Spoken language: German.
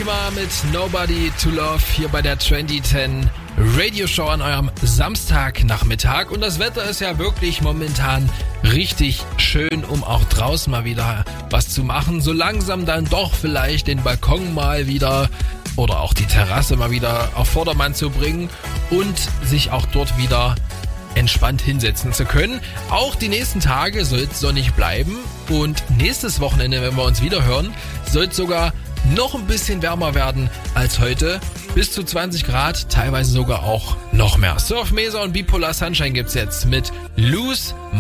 Makima mit Nobody to Love hier bei der 2010 Radio Show an eurem Samstagnachmittag. Und das Wetter ist ja wirklich momentan richtig schön, um auch draußen mal wieder was zu machen. So langsam dann doch vielleicht den Balkon mal wieder oder auch die Terrasse mal wieder auf Vordermann zu bringen und sich auch dort wieder entspannt hinsetzen zu können. Auch die nächsten Tage soll es sonnig bleiben und nächstes Wochenende, wenn wir uns wieder hören, soll es sogar noch ein bisschen wärmer werden als heute. Bis zu 20 Grad, teilweise sogar auch noch mehr. Surf Mesa und Bipolar Sunshine gibt's jetzt mit Loose